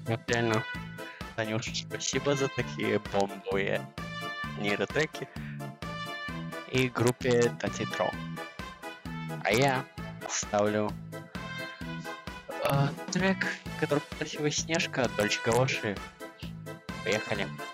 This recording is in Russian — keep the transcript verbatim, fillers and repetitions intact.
Вот реально, Танюш, спасибо за такие бомбовые нейротреки и группе Татитро. А я оставлю э, трек, который попросила Снежка от Дольче Галоши. Поехали.